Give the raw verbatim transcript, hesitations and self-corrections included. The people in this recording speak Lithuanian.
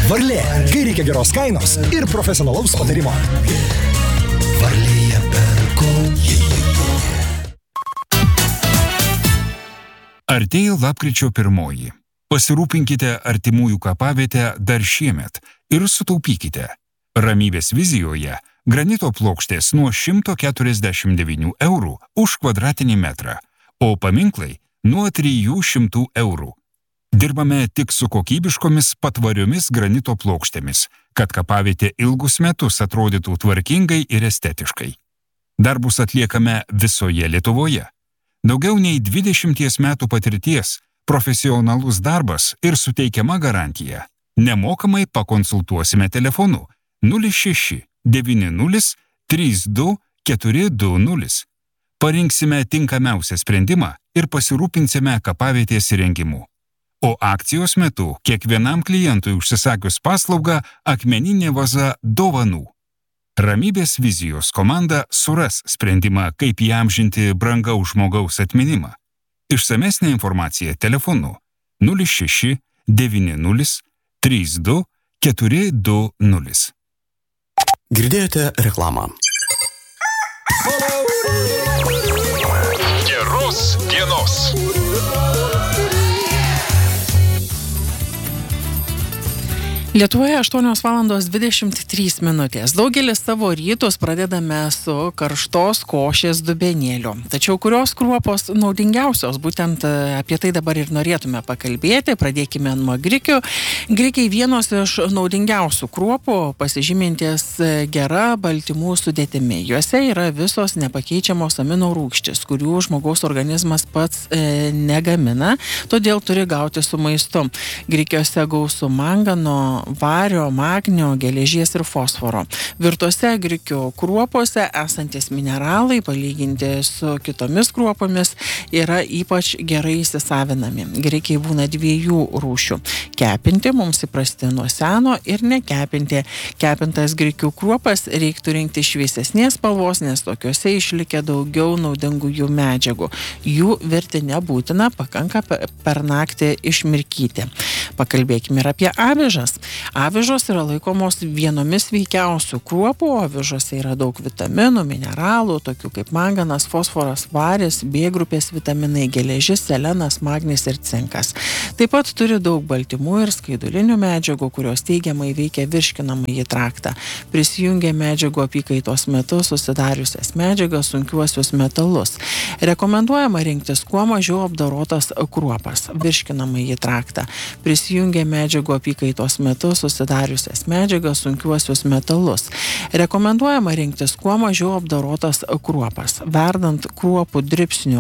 Varlė, kai reikia geros kainos ir profesionalaus patarimo. Varlėje perku. Artėja lapkričio pirmoji. Pasirūpinkite artimųjų kapavietę dar šiemet ir sutaupykite. Ramybės vizijoje granito plokštės nuo šimto keturiasdešimt devynių eurų už kvadratinį metrą, o paminklai nuo trijų šimtų eurų. Dirbame tik su kokybiškomis patvariomis granito plokštėmis, kad kapavietė ilgus metus atrodytų tvarkingai ir estetiškai. Darbus atliekame visoje Lietuvoje. Daugiau nei dvidešimties metų patirties, profesionalus darbas ir suteikiama garantija. Nemokamai pakonsultuosime telefonu nulis šeši devyni nulis trys du keturi du nulis. Parinksime tinkamiausią sprendimą ir pasirūpinsime kapavietės įrengimu. O akcijos metu kiekvienam klientui užsisakius paslaugą akmeninė vaza dovanų. Ramybės vizijos komanda suras sprendimą, kaip įamžinti brangaus žmogaus atminimą. Išsamesnė informacija telefonu nulis šeši devyni nulis trys du keturi du nulis. Girdėjote reklamą. Geros dienos. Lietuvoje aštuonios valandos dvidešimt trys minutės. Daugelis savo rytus pradedame su karštos košės dubenėliu. Tačiau kurios kruopos naudingiausios? Būtent apie tai dabar ir norėtume pakalbėti. Pradėkime nuo grikių. Grikiai vienos iš naudingiausių kruopų, pasižymintis gera baltymų sudėtimi. Juose yra visos nepakeičiamos amino rūgštys, kurių žmogaus organizmas pats e, negamina, todėl turi gauti su maistu. Grikiuose gausu mangano, vario, magnio, geležies ir fosforo. Virtuose grikių kruopose esantis mineralai, palyginti su kitomis kruopomis, yra ypač gerai įsisavinami. Grikiai būna dviejų rūšių. Kepinti mums įprasti nuo seno ir nekepinti. Kepintas grikių kruopas reiktų rinkti šviesesnės spalvos, nes tokiuose išlikę daugiau naudingųjų medžiagų. Jų virti nebūtina, pakanka per naktį išmirkyti. Pakalbėkime ir apie avižas. Avižos yra laikomos vienomis sveikiausių kruopų, avižose yra daug vitaminų, mineralų, tokių kaip manganas, fosforas, varis, B grupės vitaminai, geležis, selenas, magnis ir cinkas. Taip pat turi daug baltymų ir skaidulinių medžiagų, kurios teigiamai veikia virškinamąjį traktą. Prisijungia medžiagų apykaitos metu susidariusias medžiagas, sunkiuosius metalus. Rekomenduojama rinktis kuo mažiau apdorotas kruopas, virškinamąjį traktą. Prisijungia medžiagų apykaitos metu susidariusias medžiagas, sunkiuosius metalus. Rekomenduojama rinktis kuo mažiau apdorotas kruopas. Verdant kruopų dribsnių